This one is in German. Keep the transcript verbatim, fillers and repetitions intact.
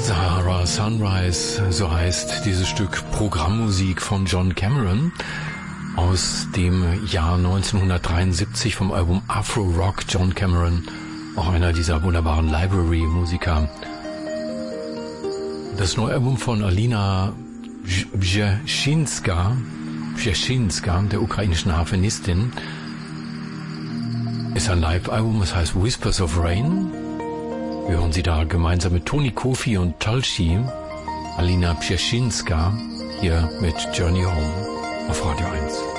Sahara Sunrise, so heißt dieses Stück Programmmusik von John Cameron aus dem Jahr neunzehnhundertdreiundsiebzig vom Album Afro Rock. John Cameron, auch einer dieser wunderbaren Library-Musiker. Das neue Album von Alina Brzezzinska, Brzezzinska, der ukrainischen Harfenistin, ist ein Live-Album, das heißt Whispers of Rain. Wir hören sie da gemeinsam mit Tony Kofi und Tulsi, Alina Brzezcinska, hier mit Journey Home auf Radio eins.